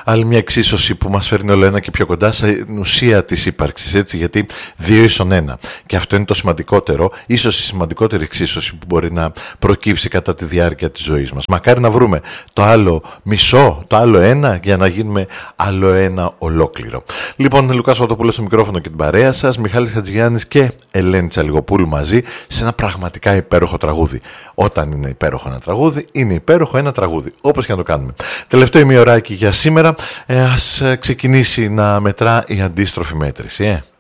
Άλλη μια εξίσωση που μας φέρνει όλο ένα και πιο κοντά στην ουσία της ύπαρξης, έτσι, γιατί 2 ίσον 1. Και αυτό είναι το σημαντικότερο, ίσως η σημαντικότερη εξίσωση που μπορεί να προκύψει κατά τη διάρκεια της ζωής μας. Μακάρι να βρούμε το άλλο μισό, το άλλο ένα, για να γίνουμε άλλο ένα ολόκληρο. Λοιπόν, Λουκάς Παπαδόπουλος στο μικρόφωνο και την παρέα σας, Μιχάλης Χατζηγιάννης και Ελένη Τσαλιγοπούλου μαζί, σε ένα πραγματικά υπέροχο τραγούδι. Όταν είναι υπέροχο ένα τραγούδι, είναι υπέροχο ένα τραγούδι, όπως και να το κάνουμε. Τελευταίο ημιωράκι για σήμερα, ας ξεκινήσει να μετρά η αντίστροφη μέτρηση.